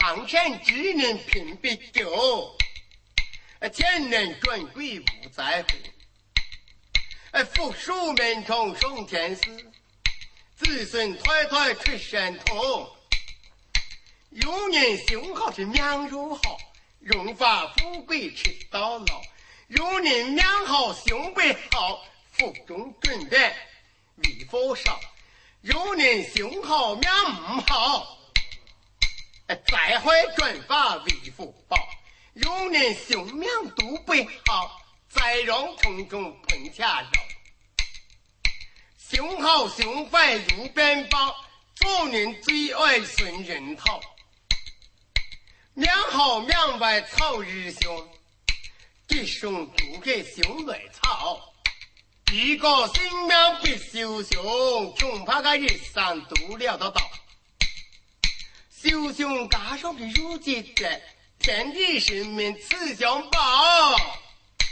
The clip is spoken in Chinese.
唐山之人品必丢，前人尊贵不在乎，富庶民众送天寺，子孙代代出神通。有人胸好是命如好，荣华富贵吃到老；有人命好胸不好，腹中准备为富少；有人胸好命不好，再会转发为福报；有人胸命都不好，再让从中碰恰绕。胸好胸坏如边棒，做人最爱顺人好。命好命坏草日凶，弟兄都给凶来草。一个性命必修凶，恐怕个日上都料得到。修凶加上的如今的天地神明慈祥报。